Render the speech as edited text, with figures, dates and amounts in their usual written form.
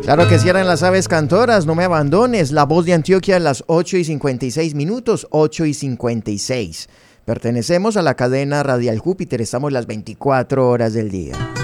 Claro que cierran las aves cantoras, no me abandones. La Voz de Antioquia a las 8:56, 8:56. Pertenecemos a la cadena Radial Júpiter, estamos las 24 horas del día.